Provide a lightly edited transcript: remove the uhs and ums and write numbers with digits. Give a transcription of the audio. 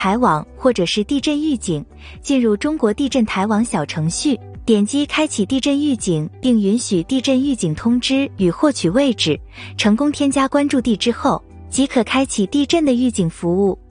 台网或者是地震预警，进入中国地震台网小程序，点击开启地震预警，并允许地震预警通知与获取位置，成功添加关注地之后，即可开启地震的预警服务。